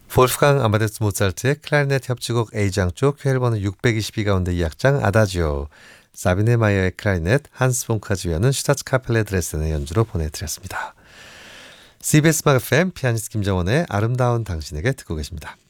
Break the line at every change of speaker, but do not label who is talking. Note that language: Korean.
볼프강 아마데스 모차르트의 클라리넷 협주곡 A장조 쾌열번호 622 가운데 2악장 아다지오, 사비네 마이어의 클라리넷, 한스 폰카즈위어는 슈타츠 카펠레 드레스덴의 연주로 보내드렸습니다. CBS 음악 FM 피아니스트 김정원의 아름다운 당신에게 듣고 계십니다.